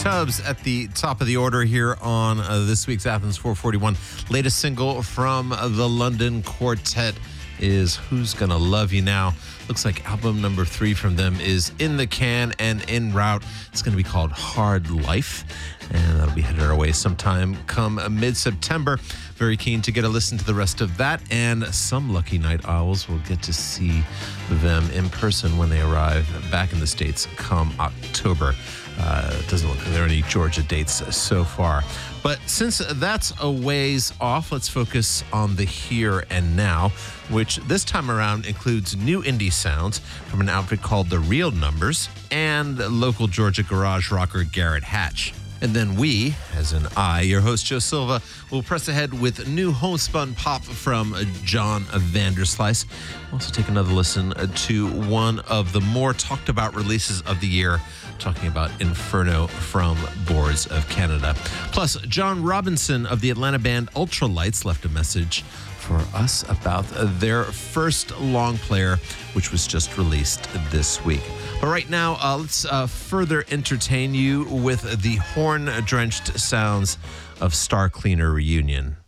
Tubbs at the top of the order here on this week's Athens 441. Latest single from the London Quartet is Who's Gonna Love You Now. Looks like album number 3 from them is in the can and en route. It's going to be called Hard Life, and that'll be headed our way sometime come mid-September. Very keen to get a listen to the rest of that, and some lucky night owls will get to see them in person when they arrive back in the States come October. It doesn't look like there are any Georgia dates so far. But since that's a ways off, let's focus on the here and now, which this time around includes new indie sounds from an outfit called The Real Numbers and local Georgia garage rocker Garrett Hatch. And then we, as in I, your host Joe Silva, will press ahead with new homespun pop from John Vanderslice. We'll also take another listen to one of the more talked about releases of the year, talking about Inferno from Boards of Canada. Plus, John Robinson of the Atlanta band Ultralights left a message for us about their first long player, which was just released this week. But right now, let's further entertain you with the horn-drenched sounds of Star Cleaner Reunion.